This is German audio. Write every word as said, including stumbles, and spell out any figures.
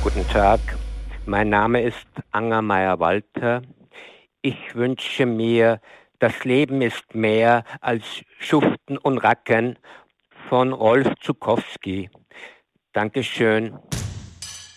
Guten Tag, mein Name ist Angermeier-Walter. Ich wünsche mir Das Leben ist mehr als Schuften und Racken von Rolf Zuckowski. Dankeschön.